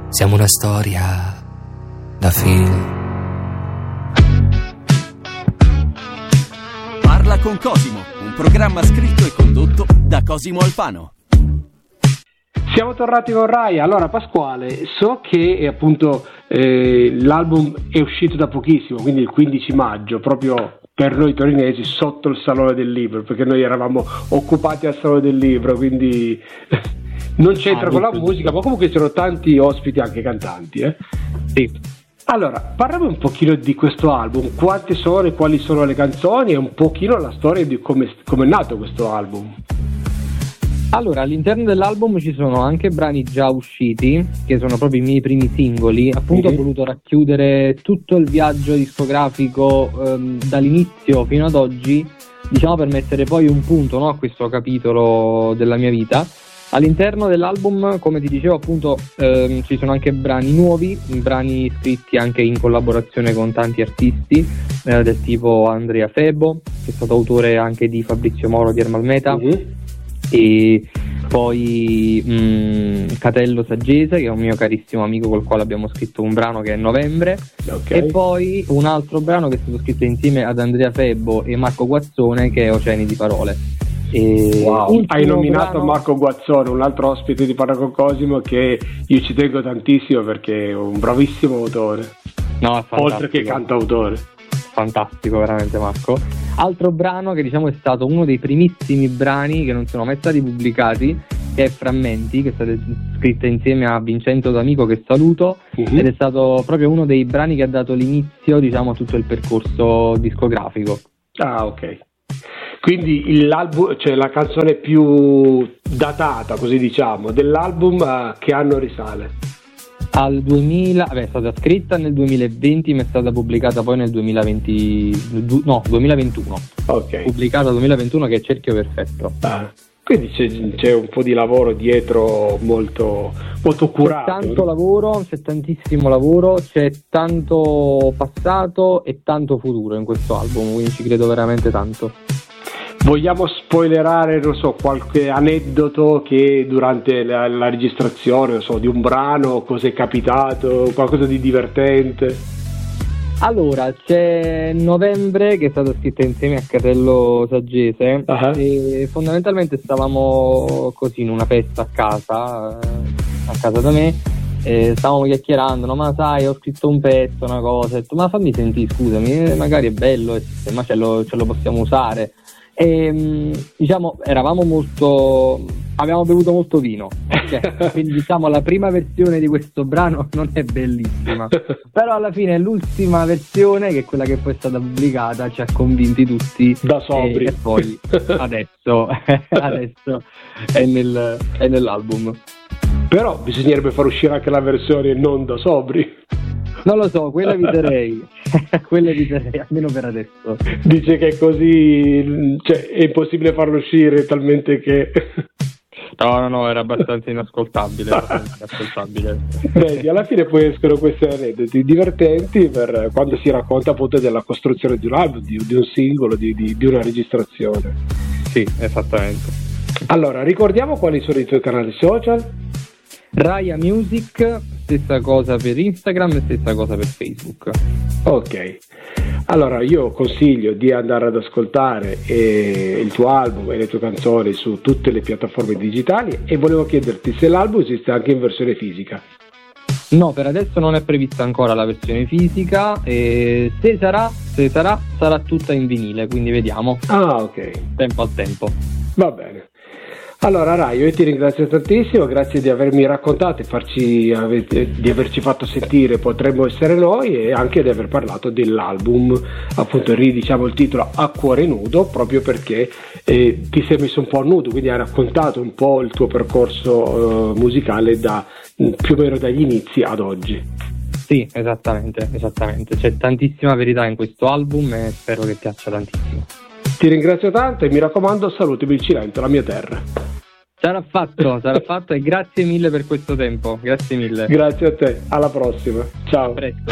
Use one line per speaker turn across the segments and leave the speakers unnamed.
Siamo una storia da film.
Parla con Cosimo, un programma scritto e condotto da Cosimo Alfano.
Siamo tornati con Rai. Allora Pasquale, so che appunto l'album è uscito da pochissimo, quindi il 15 maggio, proprio per noi torinesi sotto il Salone del Libro, perché noi eravamo occupati al Salone del Libro, quindi non c'entra con la musica, ma comunque c'erano tanti ospiti, anche cantanti.
Sì.
Allora, parliamo un pochino di questo album, quante sono e quali sono le canzoni e un pochino la storia di come è nato questo album.
Allora, all'interno dell'album ci sono anche brani già usciti, che sono proprio i miei primi singoli. Appunto, Ho voluto racchiudere tutto il viaggio discografico dall'inizio fino ad oggi, diciamo, per mettere poi un punto, no, a questo capitolo della mia vita. All'interno dell'album, come ti dicevo, appunto, ci sono anche brani nuovi, brani scritti anche in collaborazione con tanti artisti, del tipo Andrea Febo, che è stato autore anche di Fabrizio Moro di Ermalmeta, e poi Catello Saggese, che è un mio carissimo amico col quale abbiamo scritto un brano che è Novembre, e poi un altro brano che è stato scritto insieme ad Andrea Febbo e Marco Guazzone, che è Oceani di Parole.
Wow. Hai nominato Marco Guazzone, un altro ospite di Parla con Cosimo, che io ci tengo tantissimo perché è un bravissimo autore, oltre che cantautore.
Fantastico, veramente, Marco. Altro brano che diciamo è stato uno dei primissimi brani che non sono mai stati pubblicati, che è Frammenti, che è stato scritto insieme a Vincenzo D'Amico, che saluto, ed è stato proprio uno dei brani che ha dato l'inizio, diciamo, a tutto il percorso discografico.
Ah, ok. Quindi l'album, cioè la canzone più datata, così diciamo, dell'album, che anno risale?
Al 2000, è stata scritta nel 2020, ma è stata pubblicata poi nel 2021.
Ok.
Pubblicata nel 2021, che è Cerchio Perfetto.
Quindi c'è un po' di lavoro dietro molto, molto curato.
C'è tanto lavoro, c'è tantissimo lavoro, c'è tanto passato e tanto futuro in questo album, quindi ci credo veramente tanto.
Vogliamo spoilerare, non so, qualche aneddoto che durante la registrazione, non so, di un brano, cosa è capitato, qualcosa di divertente?
Allora, c'è Novembre, che è stata scritta insieme a Catello Saggese, e fondamentalmente stavamo così in una festa a casa da me, e stavamo chiacchierando, no, ma sai, ho scritto un pezzo, una cosa, ho detto, ma fammi sentire, scusami, magari è bello, ma ce lo possiamo usare. E diciamo avevamo bevuto molto vino, quindi diciamo la prima versione di questo brano non è bellissima, però alla fine l'ultima versione, che è quella che poi è stata pubblicata, ci ha convinti tutti
da sobri,
e poi adesso è nell'album.
Però bisognerebbe far uscire anche la versione non da sobri.
Non lo so, quella eviterei, almeno per adesso.
Dice che è così, cioè è impossibile farlo uscire, talmente che...
No, era abbastanza inascoltabile.
Vedi, alla fine poi escono questi aneddoti divertenti per quando si racconta appunto della costruzione di un album, di un singolo, di una registrazione.
Sì, esattamente.
Allora, ricordiamo quali sono i tuoi canali social?
Raya Music, stessa cosa per Instagram e stessa cosa per Facebook.
Ok, allora io consiglio di andare ad ascoltare il tuo album e le tue canzoni su tutte le piattaforme digitali, e volevo chiederti se l'album esiste anche in versione fisica.
No, per adesso non è prevista ancora la versione fisica, e se sarà tutta in vinile, quindi vediamo.
Ah, ok.
Tempo al tempo.
Va bene. Allora Rai, io ti ringrazio tantissimo, grazie di avermi raccontato e di averci fatto sentire Potremmo essere noi, e anche di aver parlato dell'album, appunto ridiciamo il titolo A cuore nudo, proprio perché ti sei messo un po' a nudo, quindi hai raccontato un po' il tuo percorso musicale più o meno dagli inizi ad oggi.
Sì, esattamente, c'è tantissima verità in questo album e spero che piaccia tantissimo.
Ti ringrazio tanto e mi raccomando, salutami il Cilento, la mia terra.
Sarà fatto e grazie mille per questo tempo, grazie mille.
Grazie a te, alla prossima, ciao.
A presto.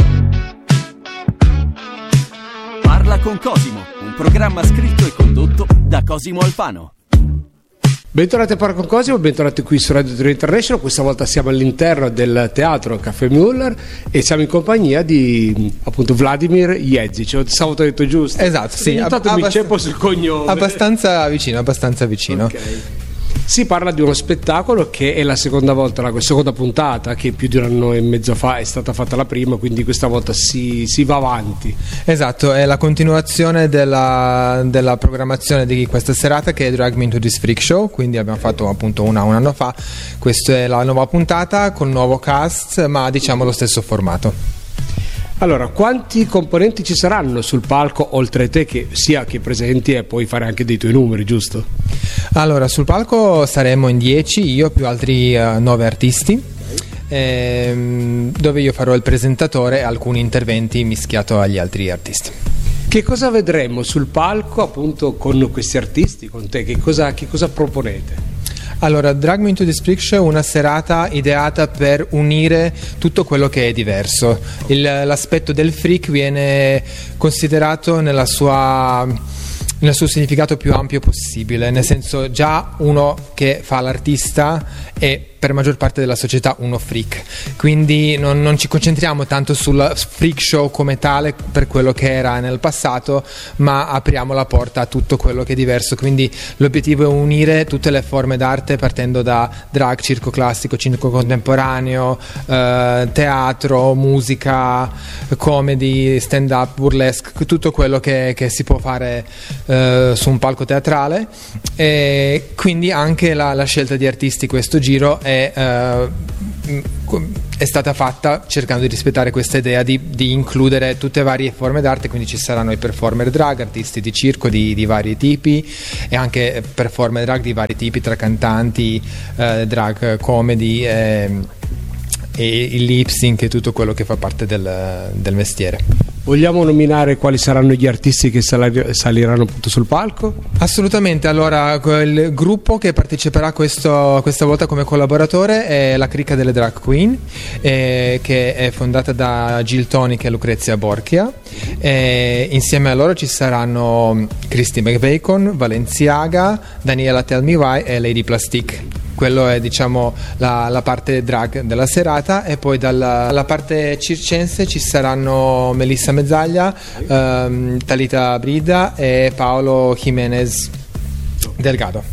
Parla con Cosimo, un programma scritto e condotto da Cosimo Alfano.
Bentornati a Parco Cosimo, bentornati qui su Radio Torino International. Questa volta siamo all'interno del teatro Caffè Müller e siamo in compagnia di appunto Vladimir Jezic. Stavo detto giusto?
Esatto, sì.
Mi ceppo sul cognome.
Abbastanza vicino.
Okay. Si parla di uno spettacolo che è la seconda volta, la seconda puntata, che più di un anno e mezzo fa è stata fatta la prima, quindi questa volta si va avanti.
Esatto, è la continuazione della programmazione di questa serata, che è Drag Me Into This Freak Show, quindi abbiamo fatto appunto un anno fa. Questa è la nuova puntata con nuovo cast, ma diciamo lo stesso formato.
Allora, quanti componenti ci saranno sul palco, oltre a te che presenti, e puoi fare anche dei tuoi numeri, giusto?
Allora, sul palco saremo in 10, io più altri 9 artisti, dove io farò il presentatore e alcuni interventi mischiato agli altri artisti.
Che cosa vedremo sul palco appunto con questi artisti, con te? Che cosa proponete?
Allora, Drag Me Into This Freak Show è una serata ideata per unire tutto quello che è diverso. L'aspetto del freak viene considerato nel suo significato più ampio possibile, nel senso, già uno che fa l'artista è per maggior parte della società uno freak, quindi non ci concentriamo tanto sul freak show come tale per quello che era nel passato, ma apriamo la porta a tutto quello che è diverso. Quindi l'obiettivo è unire tutte le forme d'arte, partendo da drag, circo classico, circo contemporaneo, teatro, musica, comedy, stand up, burlesque, tutto quello che si può fare su un palco teatrale. E quindi anche la scelta di artisti questo giro è stata fatta cercando di rispettare questa idea di includere tutte varie forme d'arte, quindi ci saranno i performer drag, artisti di circo di vari tipi, e anche performer drag di vari tipi, tra cantanti, drag comedy e il lip sync e tutto quello che fa parte del mestiere.
Vogliamo nominare quali saranno gli artisti che saliranno appunto sul palco?
Assolutamente. Allora, il gruppo che parteciperà questa volta come collaboratore è la Cricca delle Drag Queen, che è fondata da Jill Tonic e Lucrezia Borchia. Insieme a loro ci saranno Christy McBacon, Valenciaga, Daniela Tell Me Why e Lady Plastique. Quello è, diciamo, la parte drag della serata. E poi dalla parte circense ci saranno Melissa Mezzaglia, Talita Brida e Paolo Jiménez Delgado.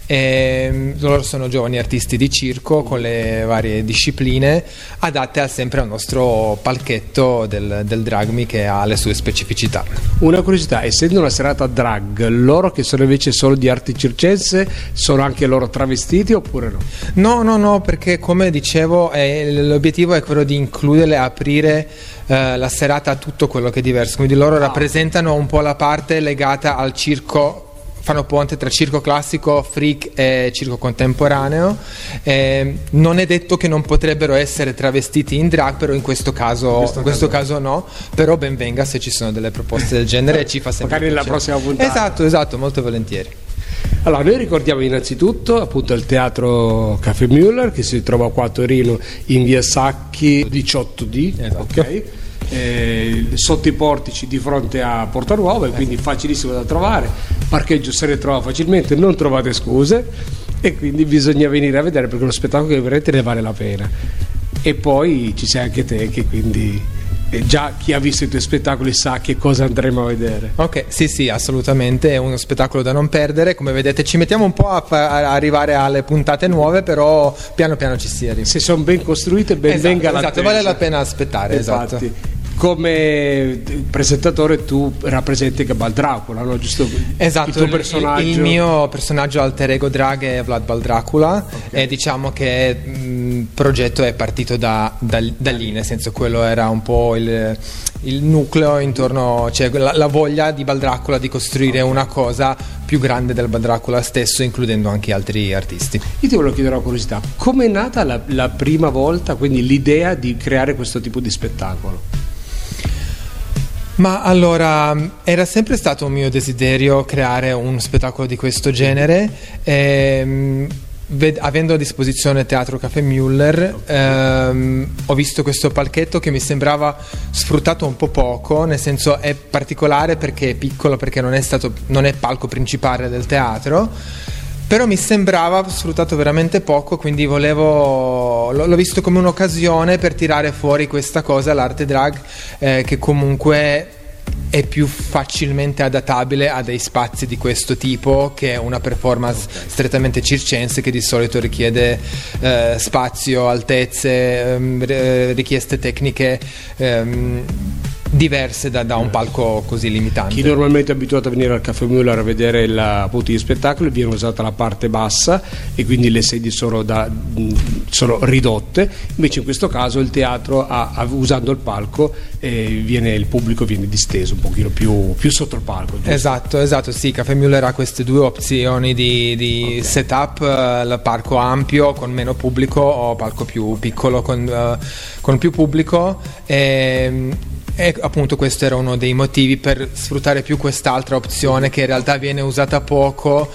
Loro sono giovani artisti di circo con le varie discipline adatte sempre al nostro palchetto del Drag Me, che ha le sue specificità.
Una curiosità: essendo una serata drag, loro che sono invece solo di arte circense, sono anche loro travestiti oppure no?
No, perché come dicevo l'obiettivo è quello di includere, aprire la serata a tutto quello che è diverso, quindi loro rappresentano un po' la parte legata al circo, fanno ponte tra circo classico, freak e circo contemporaneo. Non è detto che non potrebbero essere travestiti in drag, però in questo caso no, però ben venga se ci sono delle proposte del genere e ci fa sempre
magari nella prossima puntata.
Esatto, molto volentieri.
Allora, noi ricordiamo innanzitutto appunto il teatro Caffè Müller, che si trova qua a Torino in via Sacchi 18D. Esatto. Ok. Sotto i portici di fronte a Porta Nuova, e quindi facilissimo da trovare, parcheggio se ne trova facilmente, non trovate scuse, e quindi bisogna venire a vedere, perché è uno spettacolo che veramente ne vale la pena. E poi ci sei anche te, che quindi già chi ha visto i tuoi spettacoli sa che cosa andremo a vedere.
Ok, sì, assolutamente, è uno spettacolo da non perdere. Come vedete ci mettiamo un po' a arrivare alle puntate nuove, però piano piano ci si arriva.
Se sono ben costruite, ben venga l'attesa.
Esatto, vale la pena aspettare.
Infatti.
Esatto.
Come presentatore tu rappresenti Bal Dracula, no? Giusto?
Esatto,
il tuo personaggio.
Il mio personaggio alter ego drag è Vlad Bal Dracula. Okay. E diciamo che il progetto è partito da lì, nel senso, quello era un po' il nucleo intorno, cioè la voglia di Bal Dracula di costruire una cosa più grande del Bal Dracula stesso, includendo anche altri artisti.
Io ti volevo chiedere una curiosità: com'è nata la prima volta, quindi l'idea di creare questo tipo di spettacolo?
Ma allora, era sempre stato un mio desiderio creare un spettacolo di questo genere, avendo a disposizione Teatro Caffè Müller. Ho visto questo palchetto che mi sembrava sfruttato un po' poco, nel senso è particolare perché è piccolo, perché non è palco principale del teatro, però mi sembrava sfruttato veramente poco, quindi l'ho visto come un'occasione per tirare fuori questa cosa, l'arte drag, che comunque è più facilmente adattabile a dei spazi di questo tipo che una performance strettamente circense, che di solito richiede spazio, altezze, richieste tecniche diverse da un palco così limitante.
Chi normalmente è abituato a venire al Caffè Müller a vedere appunto gli spettacoli, viene usata la parte bassa e quindi le sedie sono ridotte, invece in questo caso il teatro usando il palco il pubblico viene disteso un pochino più sotto il palco, giusto?
Esatto, sì, Caffè Müller ha queste due opzioni di setup, il palco ampio con meno pubblico o palco più piccolo con più pubblico, e appunto questo era uno dei motivi per sfruttare più quest'altra opzione, che in realtà viene usata poco,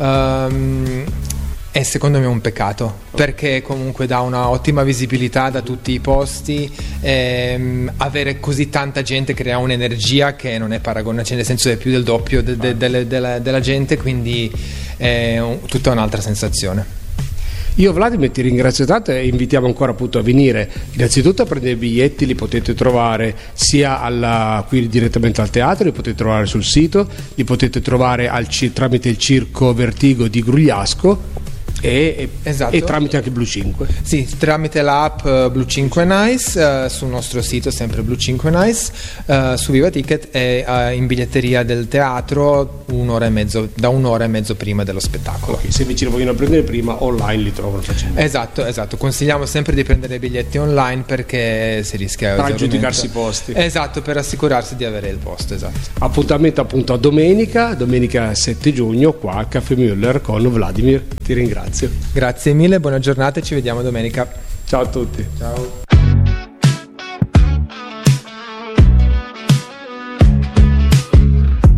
e secondo me è un peccato, perché comunque dà una ottima visibilità da tutti i posti, avere così tanta gente crea un'energia che non è paragonabile, cioè nel senso è più del doppio della gente, quindi è tutta un'altra sensazione.
Io, Vladimir, ti ringrazio tanto e invitiamo ancora appunto a venire innanzitutto a prendere i biglietti, li potete trovare sia qui direttamente al teatro, li potete trovare sul sito, li potete trovare tramite il Circo Vertigo di Grugliasco
esatto.
E tramite anche Blue 5.
Sì, tramite l'app Blue 5 Nice, sul nostro sito sempre Blue 5 Nice, su Viva Ticket, e in biglietteria del teatro da un'ora e mezzo prima dello spettacolo.
Okay, se invece lo vogliono prendere prima, online li trovano facilmente.
Esatto, consigliamo sempre di prendere i biglietti online perché si rischia
per aggiudicarsi i posti.
Esatto, per assicurarsi di avere il posto, esatto.
Appuntamento appunto a domenica 7 giugno qua al Caffè Müller con Vladimir. Ti ringrazio.
Grazie mille, buona giornata e ci vediamo domenica.
Ciao a tutti.
Ciao.